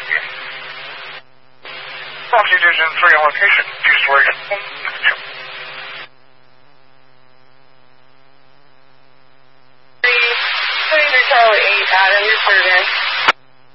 Property Division 3 on location. Two-story. Charlie 8, Adam, your service.